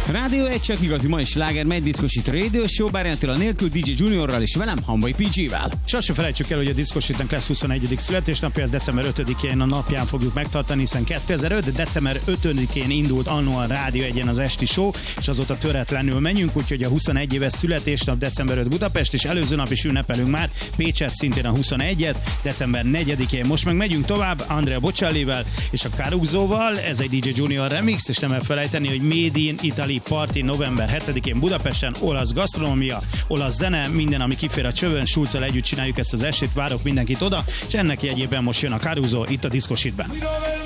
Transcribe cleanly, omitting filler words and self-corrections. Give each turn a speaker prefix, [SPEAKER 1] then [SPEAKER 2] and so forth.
[SPEAKER 1] Rádió 1 csak igazi mai sláger, megy diszkosít Radio Show, bár a nélkül DJ Juniorral és velem, Hamvai PG-vel.
[SPEAKER 2] Sose felejtsük el, hogy a diszkosítnak lesz 21. születésnapja, ez december 5-én a napján fogjuk megtartani, hiszen 2005. december 5-én indult annó a Rádió 1-en az esti show, és azóta töretlenül menjünk, úgyhogy a 21 éves születésnap december 5 Budapest, és előző nap is ünnepelünk már Pécset szintén a 21-et, december 4-én. Most meg megyünk tovább Andrea Bocellivel és a Caruzóval, ez egy DJ Junior remix, és nem elfelejteni, hogy Made in Italy Party november 7-én Budapesten, olasz gasztronómia, olasz zene, minden, ami kifér a csövön, Schulzzal együtt csináljuk ezt az estét, várok mindenkit oda, és ennek jegyében most jön a Caruso itt a Diszkosítben.